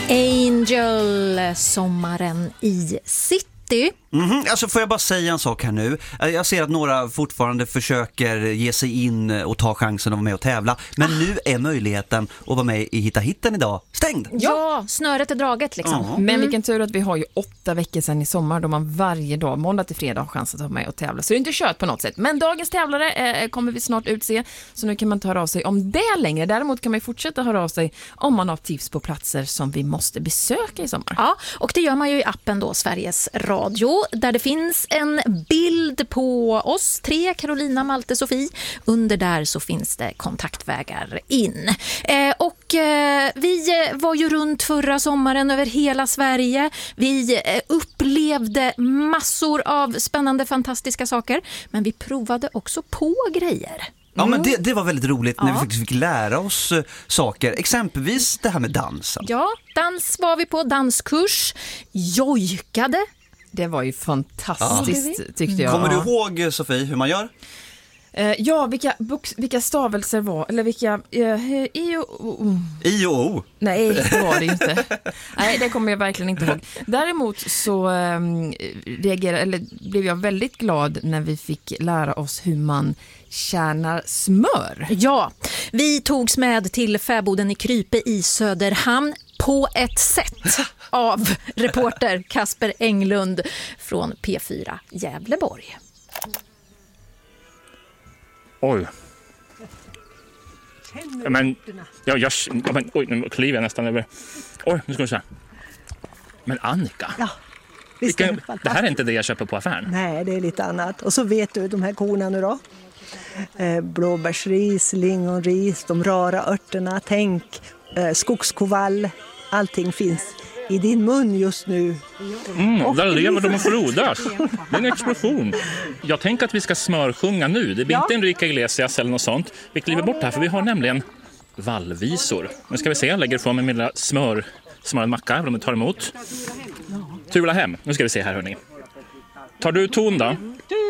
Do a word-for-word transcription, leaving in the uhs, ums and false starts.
Angel, sommaren i city. Mm-hmm. Alltså får jag bara säga en sak här nu. Jag ser att några fortfarande försöker ge sig in och ta chansen att vara med och tävla. Men ah. nu är möjligheten att vara med i Hitta Hitten idag stängd. Ja, snöret är draget liksom. Mm. Men vilken tur att vi har ju åtta veckor sedan i sommar då man varje dag, måndag till fredag, har chans att vara med och tävla. Så det är inte kört på något sätt. Men dagens tävlare eh, kommer vi snart utse. Så nu kan man ta höra av sig om det längre. Däremot kan man fortsätta höra av sig om man har tips på platser som vi måste besöka i sommar. Ja, och det gör man ju i appen då, Sveriges Radio, där det finns en bild på oss tre, Carolina, Malte, Sofie. Under där så finns det kontaktvägar in. Eh, och eh, vi var ju runt förra sommaren över hela Sverige. Vi eh, upplevde massor av spännande, fantastiska saker. Men vi provade också på grejer. Ja, men det, det var väldigt roligt när ja. vi faktiskt fick lära oss uh, saker. Exempelvis det här med dansen. Ja, dans var vi på, danskurs. Jojkade. Det var ju fantastiskt, ja. tyckte jag. Kommer du ihåg, Sofie, hur man gör? Uh, ja, vilka, box, vilka stavelser var, eller vilka... Uh, I och O. I och O? Nej, det var det inte. Nej, det kommer jag verkligen inte ihåg. Däremot så um, reagerade, eller blev jag väldigt glad när vi fick lära oss hur man kärnar smör. Ja, vi togs med till fäboden i Krype i Söderhamn på ett sätt av reporter Kasper Englund från P fyra Gävleborg. Oj. Ja, men, ja, jag, ja, men, oj, nu kliver jag nästan över. Oj, nu ska vi se. Men Annika, ja, vilken, det här är inte det jag köper på affären. Nej, det är lite annat. Och så vet du, de här korna nu då. Eh, blåbärsris, lingonris, de rara örterna, tänk, eh, skogskovall. Allting finns i din mun just nu. Mm, där lever de och frodas. Det är en explosion. Jag tänker att vi ska smörsjunga nu. Det blir ja. inte Enrique Iglesias eller något sånt. Vi kliver bort här för vi har nämligen vallvisor. Nu ska vi se, jag lägger från mig min lilla smör, smör macka, om de tar emot. Tula hem. Nu ska vi se här, hörni. Tar du ton då?